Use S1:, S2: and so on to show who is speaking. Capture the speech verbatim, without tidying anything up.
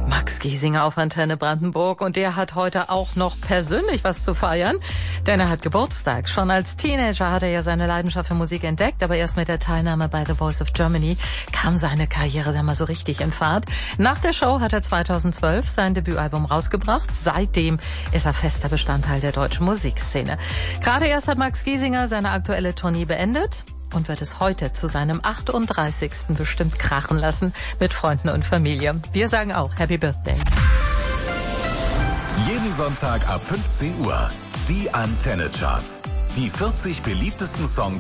S1: Max Giesinger auf Antenne Brandenburg, und der hat heute auch noch persönlich was zu feiern, denn er hat Geburtstag. Schon als Teenager hat er ja seine Leidenschaft für Musik entdeckt, aber erst mit der Teilnahme bei The Voice of Germany kam seine Karriere dann mal so richtig in Fahrt. Nach der Show hat er zweitausendzwölf sein Debütalbum rausgebracht. Seitdem ist er fester Bestandteil der deutschen Musikszene. Gerade erst hat Max Giesinger seine aktuelle Tournee beendet und wird es heute zu seinem achtunddreißigsten bestimmt krachen lassen mit Freunden und Familie. Wir sagen auch Happy Birthday.
S2: Jeden Sonntag ab fünfzehn Uhr die Antenne Charts. Die vierzig beliebtesten Songs